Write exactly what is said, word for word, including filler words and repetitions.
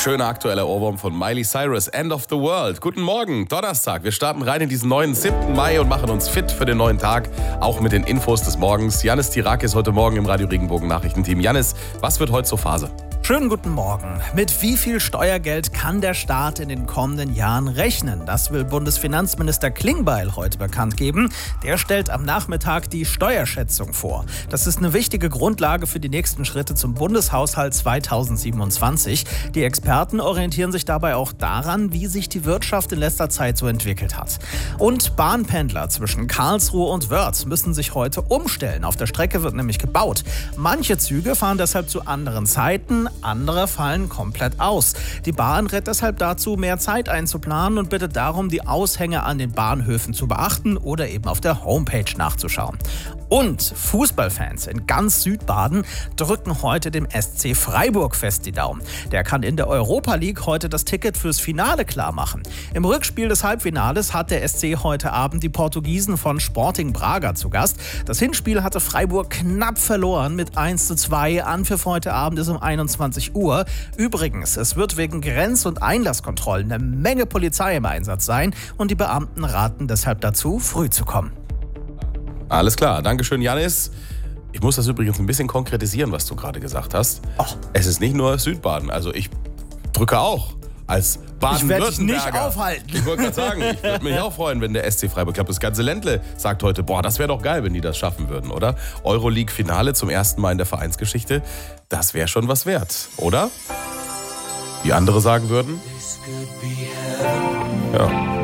Schöner aktueller Ohrwurm von Miley Cyrus, End of the World. Guten Morgen, Donnerstag. Wir starten rein in diesen neuen siebten Mai und machen uns fit für den neuen Tag, auch mit den Infos des Morgens. Janis Tirakis heute Morgen im Radio Regenbogen Nachrichtenteam. Janis, was wird heute zur Phase? Schönen guten Morgen. Mit wie viel Steuergeld kann der Staat in den kommenden Jahren rechnen? Das will Bundesfinanzminister Klingbeil heute bekannt geben. Der stellt am Nachmittag die Steuerschätzung vor. Das ist eine wichtige Grundlage für die nächsten Schritte zum Bundeshaushalt zweitausendsiebenundzwanzig. Die Experten orientieren sich dabei auch daran, wie sich die Wirtschaft in letzter Zeit so entwickelt hat. Und Bahnpendler zwischen Karlsruhe und Wörth müssen sich heute umstellen. Auf der Strecke wird nämlich gebaut. Manche Züge fahren deshalb zu anderen Zeiten. Andere fallen komplett aus. Die Bahn rät deshalb dazu, mehr Zeit einzuplanen und bittet darum, die Aushänge an den Bahnhöfen zu beachten oder eben auf der Homepage nachzuschauen. Und Fußballfans in ganz Südbaden drücken heute dem S C Freiburg fest die Daumen. Der kann in der Europa League heute das Ticket fürs Finale klarmachen. Im Rückspiel des Halbfinales hat der S C heute Abend die Portugiesen von Sporting Braga zu Gast. Das Hinspiel hatte Freiburg knapp verloren mit eins zu zwei. Anpfiff heute Abend ist um einundzwanzig Uhr. Übrigens, es wird wegen Grenz- und Einlasskontrollen eine Menge Polizei im Einsatz sein und die Beamten raten deshalb dazu, früh zu kommen. Alles klar, Dankeschön, Janis. Ich muss das übrigens ein bisschen konkretisieren, was du gerade gesagt hast. Oh. Es ist nicht nur Südbaden, also ich drücke auch als Baden-Württemberger. Ich werde dich nicht aufhalten. Ich wollte gerade sagen, ich würde mich auch freuen, wenn der S C Freiburg, ich glaube, das ganze Ländle sagt heute, boah, das wäre doch geil, wenn die das schaffen würden, oder? Euroleague-Finale zum ersten Mal in der Vereinsgeschichte, das wäre schon was wert, oder? Wie andere sagen würden? Ja.